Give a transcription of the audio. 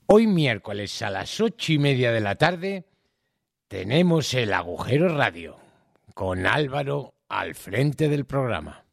Hoy miércoles a las 8:30 de la tarde tenemos el Agujero Radio con Álvaro al frente del programa.